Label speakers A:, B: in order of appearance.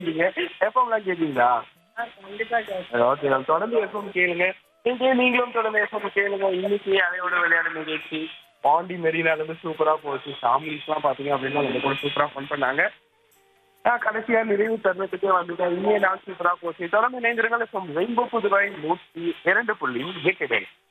A: நீங்க எஃப்எம்லாம் கேட்பீங்களா?
B: கண்டிப்பா கேட்பேன்.
A: Okay ma'am. தொடர்ந்து எஃப்எம் கேளுங்க. நீங்களும் தொடர்ந்து எஃப்எம் கேளுங்க. இன்னைக்கு அதையோட விளையாட நிகழ்ச்சி பாண்டி மெரினால இருந்து சூப்பரா போச்சு. ஃபேமிலிஸ்லாம் பாத்தீங்க அப்படின்னா ரொம்ப கூட சூப்பரா ஃபன் பண்ணாங்க. கடைசியா நிறைவு தருணத்துக்கே வந்துட்டேன். இனிய நாள் சூப்பரா போச்சு. தொடர்ந்து இணைந்திருங்கள். ரெயின்போ புதுவை 102.8.